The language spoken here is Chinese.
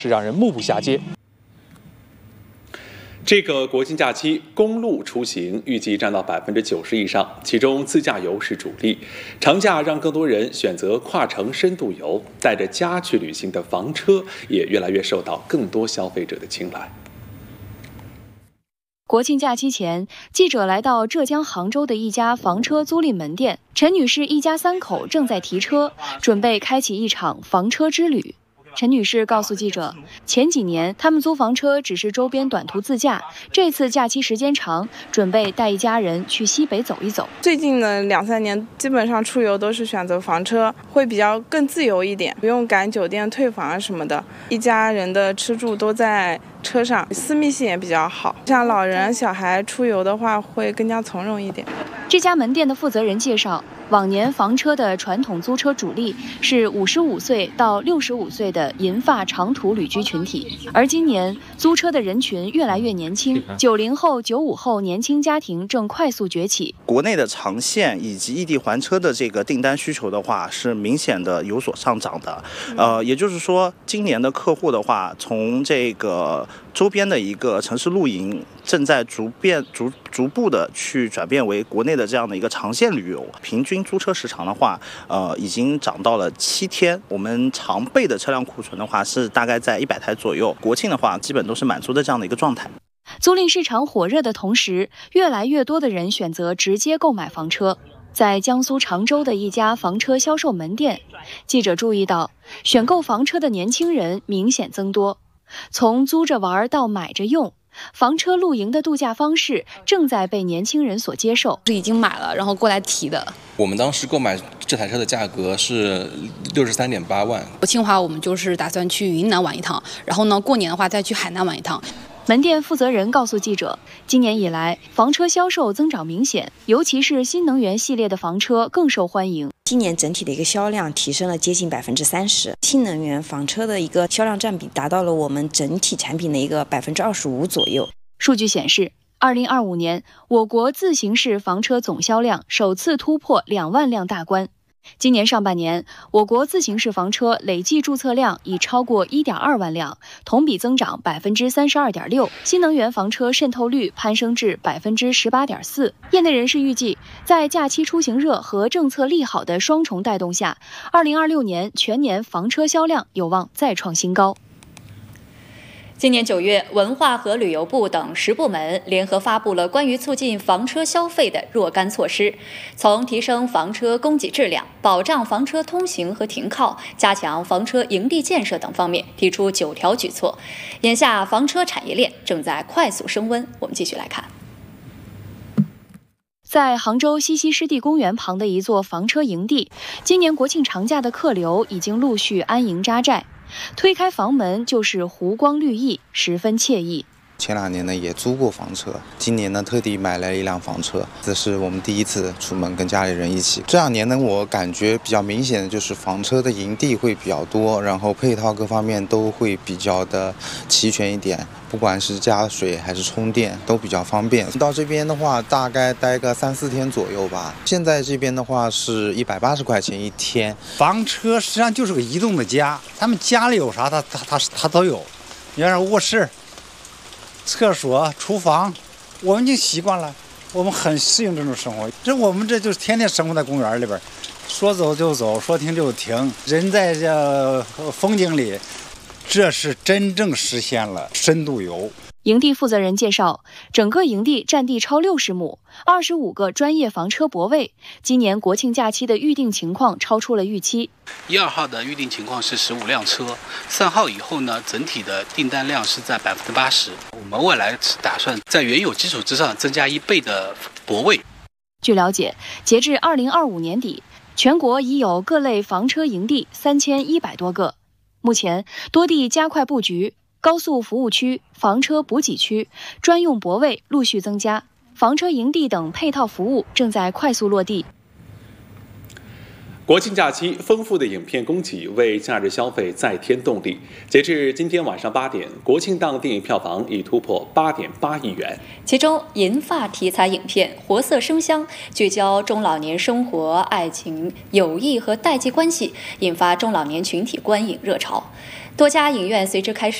是让人目不暇接。 这个国庆假期，公路出行预计占到90%以上，其中自驾游是主力。长假让更多人选择跨城深度游，带着家去旅行的房车也越来越受到更多消费者的青睐。 国庆假期前，记者来到浙江杭州的一家房车租赁门店，陈女士一家3口正在提车，准备开启一场房车之旅。陈女士告诉记者，前几年他们租房车只是周边短途自驾，这次假期时间长，准备带一家人去西北走一走。 最近的2-3年，基本上出游都是选择房车，会比较更自由一点，不用赶酒店退房什么的，一家人的吃住都在车上，私密性也比较好。像老人、小孩出游的话，会更加从容一点。 这家门店的负责人介绍，往年房车的传统租车主力是55岁到65岁的银发长途旅居群体，而今年租车的人群越来越年轻，90后、95后年轻家庭正快速崛起。 国内的长线以及异地还车的这个订单需求的话，是明显的有所上涨的。也就是说，今年的客户的话，从这个周边的一个城市露营，正在逐步的去转变为国内的这样的一个长线旅游。平均租车时长的话，已经涨到了7天。我们常备的车辆库存的话是大概在100台左右。国庆的话，基本都是满租的这样的一个状态。 租赁市场火热的同时，越来越多的人选择直接购买房车。在江苏常州的一家房车销售门店，记者注意到，选购房车的年轻人明显增多。从租着玩到买着用，房车露营的度假方式正在被年轻人所接受。 是已经买了，然后过来提的。 我们当时购买这台车的价格是63.8万。 国庆的话，我们就是打算去云南玩一趟，然后呢，过年的话再去海南玩一趟。 门店负责人告诉记者，今年以来，房车销售增长明显，尤其是新能源系列的房车更受欢迎。 今年整体的一个销量提升了接近30%，新能源房车的一个销量占比达到了我们整体产品的一个25%左右。 数据显示，2025年我国自行式房车总销量首次突破2万辆大关。今年上半年，我国自行式房车累计注册量已超过1.2万辆，同比增长32.6%，新能源房车渗透率攀升至18.4%。业内人士预计，在假期出行热和政策利好的双重带动下，2026年全年房车销量有望再创新高。 今年9月，文化和旅游部等10部门联合发布了关于促进房车消费的若干措施，从提升房车供给质量、保障房车通行和停靠、加强房车营地建设等方面提出9条举措。眼下，房车产业链正在快速升温。我们继续来看。 在杭州西溪湿地公园旁的一座房车营地，今年国庆长假的客流已经陆续安营扎寨。推开房门就是湖光绿意，十分惬意。 前2年呢也租过房车，今年呢特地买了一辆房车，这是我们第一次出门跟家里人一起。这2年呢，我感觉比较明显的就是房车的营地会比较多，然后配套各方面都会比较的齐全一点，不管是加水还是充电都比较方便。到这边的话，大概待个3-4天左右吧。现在这边的话是180块钱1天。 房车实际上就是个移动的家，他们家里有啥他都有。你像卧室、厕所、厨房，我们已经习惯了，我们很适应这种生活。我们这就是天天生活在公园里边，说走就走，说停就停，人在这风景里，这是真正实现了深度游。 营地负责人介绍，整个营地占地超60亩，25个专业房车泊位。今年国庆假期的预订情况超出了预期。 1、2号的预订情况是15辆车，3号以后呢，整体的订单量是在80%。我们未来是打算在原有基础之上增加1倍的泊位。 据了解，截至2025年底，全国已有各类房车营地3100多个。目前多地加快布局。高速服务区、房车补给区、专用泊位陆续增加，房车营地等配套服务正在快速落地。 国庆假期，丰富的影片供给为假日消费再添动力。截至今天晚上8点，国庆档电影票房已突破8.8亿元。 其中，银发题材影片《活色生香》聚焦中老年生活、爱情、友谊和代际关系，引发中老年群体观影热潮。 多家影院随之开设